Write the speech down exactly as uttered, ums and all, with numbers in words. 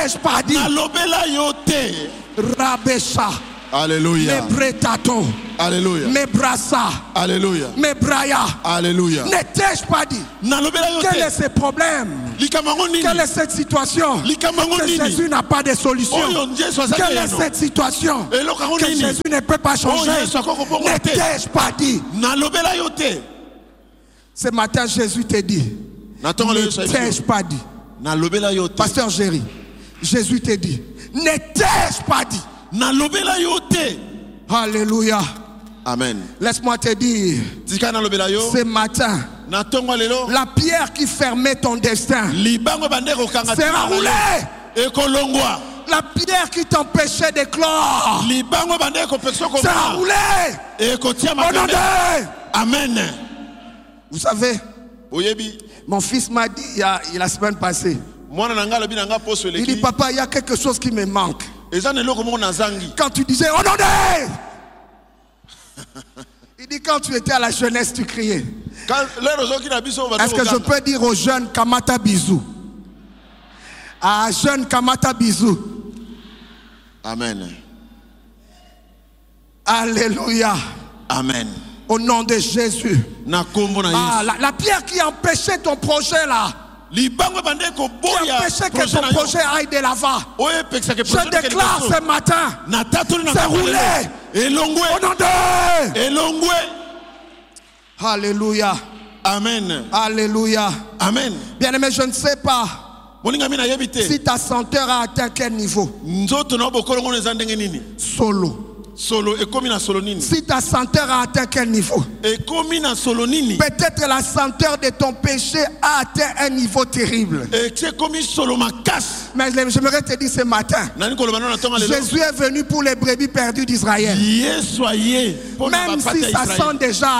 t'ai-je pas dit? Rabesha. Alléluia. Me bretato. Alléluia. Me brassa. Alléluia. Me braya. Alléluia. Ne t'ai-je pas dit? Quel est ce problème? Quelle est cette situation? Que Jésus n'a pas de solution. Quelle est cette situation? Que Jésus ne peut pas changer. Ne t'ai-je pas dit? Ce matin, Jésus te dit. Ne t'ai-je pas dit? Pasteur Géry, Jésus te dit. Ne t'ai-je pas dit? Alléluia. Amen. Laisse-moi te dire, ce matin, la pierre qui fermait ton destin sera roulée. La pierre qui t'empêchait d'éclore sera roulée. Au nom de... Amen. Vous savez, mon fils m'a dit il y a, la semaine passée, il dit, papa, il y a quelque chose qui me manque. Quand tu disais, oh non, il dit, quand tu étais à la jeunesse, tu criais. Est-ce que je peux dire aux jeunes, Kamata bisou? À jeunes, Kamata bisou. Amen. Alléluia. Amen. Au nom de Jésus. Ah, la, la pierre qui empêchait ton projet là. Qui empêchait que ton projet aille de l'avant. Je déclare ce matin, c'est roulé. Au nom de... Alléluia. Amen. Alléluia. Amen. Bien aimé, je ne sais pas si ta senteur a atteint quel niveau. Solo. Solo, si ta senteur a atteint quel niveau? Peut-être la senteur de ton péché a atteint un niveau terrible. Mais j'aimerais te dire ce matin, Jésus est venu pour les brebis perdues d'Israël. Même si ça sent déjà